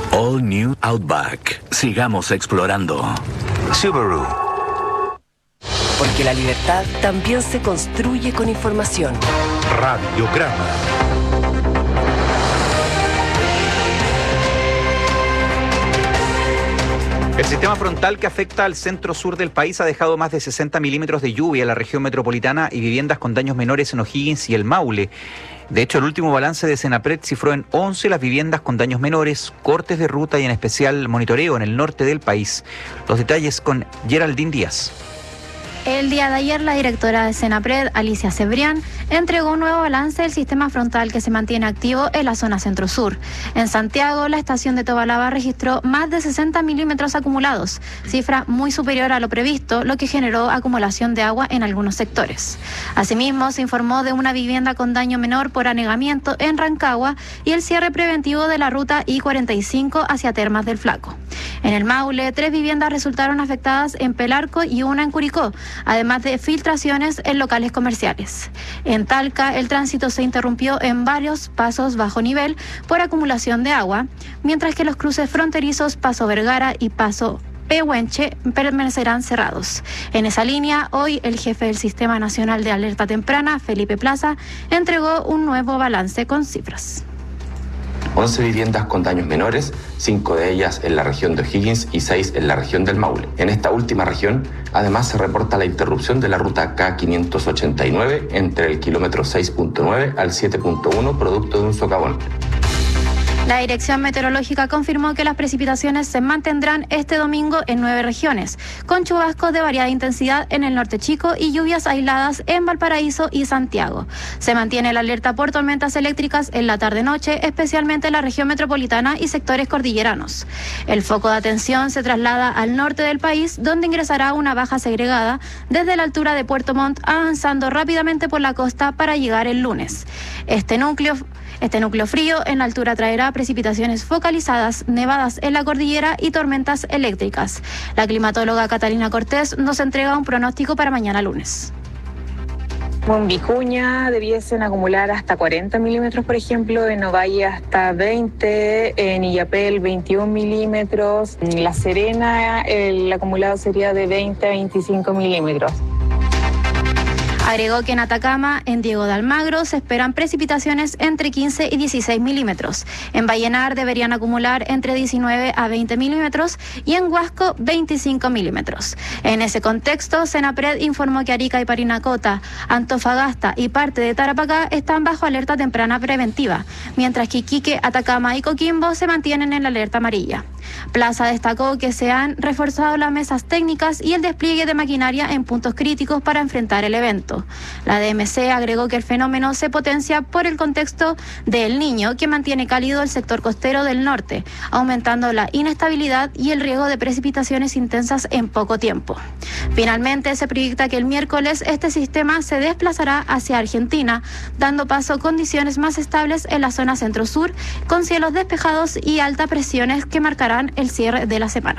All New Outback. Sigamos explorando. Subaru. Porque la libertad también se construye con información. Radiograma. El sistema frontal que afecta al centro-sur del país ha dejado más de 60 milímetros de lluvia en la región metropolitana y viviendas con daños menores en O'Higgins y el Maule. De hecho, el último balance de Senapred cifró en 11 las viviendas con daños menores, cortes de ruta y en especial monitoreo en el norte del país. Los detalles con Geraldine Díaz. El día de ayer, la directora de Senapred, Alicia Cebrián, entregó un nuevo balance del sistema frontal que se mantiene activo en la zona centro-sur. En Santiago, la estación de Tobalaba registró más de 60 milímetros acumulados, cifra muy superior a lo previsto, lo que generó acumulación de agua en algunos sectores. Asimismo, se informó de una vivienda con daño menor por anegamiento en Rancagua y el cierre preventivo de la ruta I-45 hacia Termas del Flaco. En el Maule, 3 viviendas resultaron afectadas en Pelarco y una en Curicó, además de filtraciones en locales comerciales. En Talca, el tránsito se interrumpió en varios pasos bajo nivel por acumulación de agua, mientras que los cruces fronterizos Paso Vergara y Paso Pehuenche permanecerán cerrados. En esa línea, hoy el jefe del Sistema Nacional de Alerta Temprana, Felipe Plaza, entregó un nuevo balance con cifras. 11 viviendas con daños menores, 5 de ellas en la región de O'Higgins y 6 en la región del Maule. En esta última región, además se reporta la interrupción de la ruta K589 entre el kilómetro 6.9 al 7.1, producto de un socavón. La Dirección Meteorológica confirmó que las precipitaciones se mantendrán este domingo en 9 regiones, con chubascos de variada intensidad en el norte chico y lluvias aisladas en Valparaíso y Santiago. Se mantiene la alerta por tormentas eléctricas en la tarde-noche, especialmente en la región metropolitana y sectores cordilleranos. El foco de atención se traslada al norte del país, donde ingresará una baja segregada desde la altura de Puerto Montt, avanzando rápidamente por la costa para llegar el lunes. Este núcleo frío en la altura traerá precipitaciones focalizadas, nevadas en la cordillera y tormentas eléctricas. La climatóloga Catalina Cortés nos entrega un pronóstico para mañana lunes. En Vicuña debiesen acumular hasta 40 milímetros, por ejemplo, en Ovalle hasta 20, en Illapel 21 milímetros, en La Serena el acumulado sería de 20 a 25 milímetros. Agregó que en Atacama, en Diego de Almagro, se esperan precipitaciones entre 15 y 16 milímetros. En Vallenar deberían acumular entre 19 a 20 milímetros y en Huasco 25 milímetros. En ese contexto, Senapred informó que Arica y Parinacota, Antofagasta y parte de Tarapacá están bajo alerta temprana preventiva, mientras que Iquique, Atacama y Coquimbo se mantienen en la alerta amarilla. Plaza destacó que se han reforzado las mesas técnicas y el despliegue de maquinaria en puntos críticos para enfrentar el evento. La DMC agregó que el fenómeno se potencia por el contexto del Niño, que mantiene cálido el sector costero del norte, aumentando la inestabilidad y el riesgo de precipitaciones intensas en poco tiempo. Finalmente, se proyecta que el miércoles este sistema se desplazará hacia Argentina, dando paso a condiciones más estables en la zona centro-sur, con cielos despejados y altas presiones que marcarán el cierre de la semana.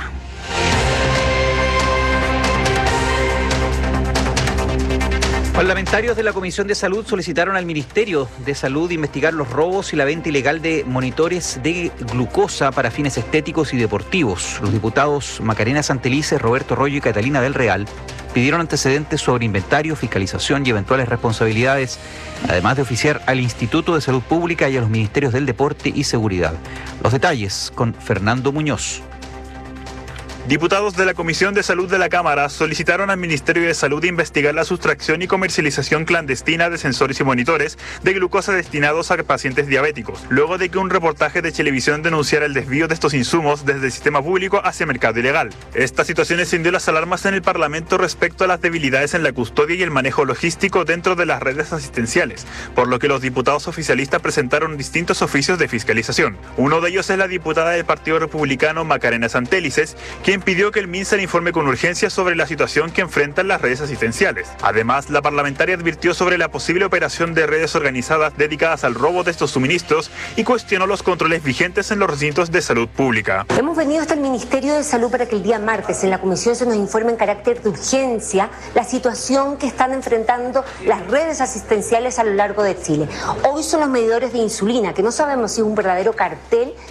Parlamentarios de la Comisión de Salud solicitaron al Ministerio de Salud investigar los robos y la venta ilegal de monitores de glucosa para fines estéticos y deportivos. Los diputados Macarena Santelices, Roberto Rollo y Catalina del Real pidieron antecedentes sobre inventario, fiscalización y eventuales responsabilidades, además de oficiar al Instituto de Salud Pública y a los Ministerios del Deporte y Seguridad. Los detalles con Fernando Muñoz. Diputados de la Comisión de Salud de la Cámara solicitaron al Ministerio de Salud investigar la sustracción y comercialización clandestina de sensores y monitores de glucosa destinados a pacientes diabéticos, luego de que un reportaje de televisión denunciara el desvío de estos insumos desde el sistema público hacia el mercado ilegal. Esta situación encendió las alarmas en el Parlamento respecto a las debilidades en la custodia y el manejo logístico dentro de las redes asistenciales, por lo que los diputados oficialistas presentaron distintos oficios de fiscalización. Uno de ellos es la diputada del Partido Republicano Macarena Santelices, quien pidió que el MinSal informe con urgencia sobre la situación que enfrentan las redes asistenciales. Además, la parlamentaria advirtió sobre la posible operación de redes organizadas dedicadas al robo de estos suministros y cuestionó los controles vigentes en los recintos de salud pública. Hemos venido hasta el Ministerio de Salud para que el día martes en la comisión se nos informe en carácter de urgencia la situación que están enfrentando las redes asistenciales a lo largo de Chile. Hoy son los medidores de insulina, que no sabemos si es un verdadero cartel